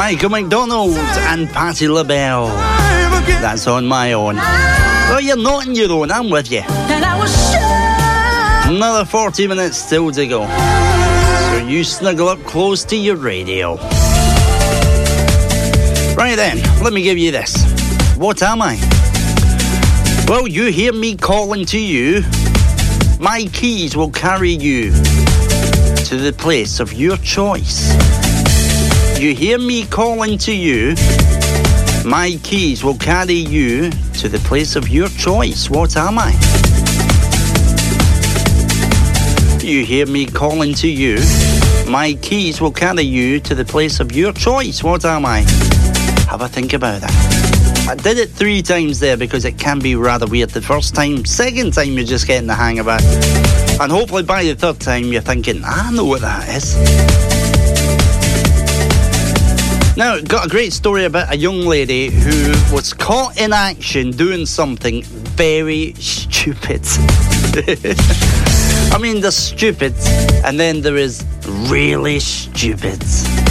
Michael McDonald and Patti LaBelle. That's On My Own. Well, you're not on your own, I'm with you. Another 40 minutes still to go. So you snuggle up close to your radio. Right then, let me give you this. What am I? Well, you hear me calling to you. My keys will carry you to the place of your choice. You hear me calling to you. My keys will carry you to the place of your choice. What am I? You hear me calling to you. My keys will carry you to the place of your choice. What am I? Have a think about that. I did it 3 times there because it can be rather weird the first time. Second time, you're just getting the hang of it. And hopefully by the third time, you're thinking, I know what that is. Now, got a great story about a young lady who was caught in action doing something very stupid. I mean, there's stupid, and then there is really stupid.